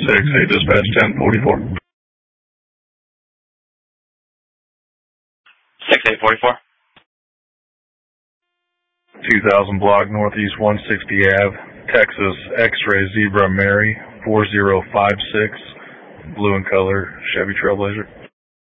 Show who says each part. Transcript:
Speaker 1: hey, dispatch 1044.
Speaker 2: 6844.
Speaker 1: 2000 block Northeast 160 Ave, Texas, X-Ray Zebra Mary 4056, blue in color, Chevy Trailblazer.